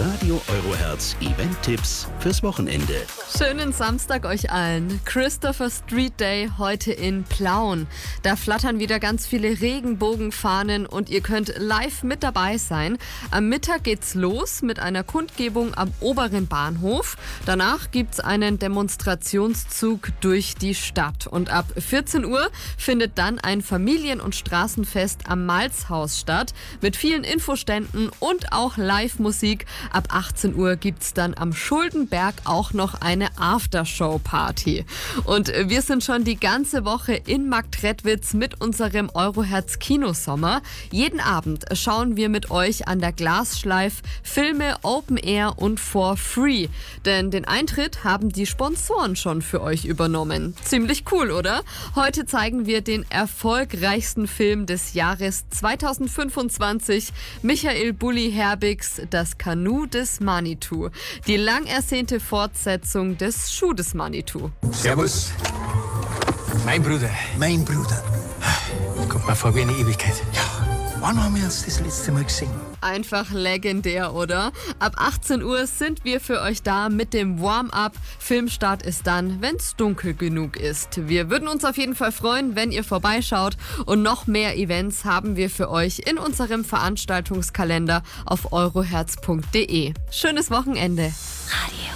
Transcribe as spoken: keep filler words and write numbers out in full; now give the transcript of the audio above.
Radio Eurohertz Event-Tipps fürs Wochenende. Schönen Samstag euch allen. Christopher Street Day heute in Plauen. Da flattern wieder ganz viele Regenbogenfahnen und ihr könnt live mit dabei sein. Am Mittag geht's los mit einer Kundgebung am oberen Bahnhof. Danach gibt's einen Demonstrationszug durch die Stadt. Und ab vierzehn Uhr findet dann ein Familien- und Straßenfest am Malzhaus statt mit vielen Infoständen und auch Live-Musik. Ab achtzehn Uhr gibt's dann am Schuldenberg auch noch eine Aftershow-Party. Und wir sind schon die ganze Woche in Marktredwitz mit unserem Eurohertz Kinosommer. Jeden Abend schauen wir mit euch an der Glasschleif Filme Open Air und for free. Denn den Eintritt haben die Sponsoren schon für euch übernommen. Ziemlich cool, oder? Heute zeigen wir den erfolgreichsten Film des Jahres zweitausendfünfundzwanzig. Michael Bulli Herbigs Das Kanu des Manitou. Die lang ersehnte Fortsetzung des Schuh des Manitou. Servus. Mein Bruder. Mein Bruder. Kommt mir vor wie eine Ewigkeit. Ja, wann haben wir uns das letzte Mal gesehen? Einfach legendär, oder? Ab achtzehn Uhr sind wir für euch da mit dem Warm-up. Filmstart ist dann, wenn es dunkel genug ist. Wir würden uns auf jeden Fall freuen, wenn ihr vorbeischaut. Und noch mehr Events haben wir für euch in unserem Veranstaltungskalender auf eurohertz punkt de. Schönes Wochenende. Radio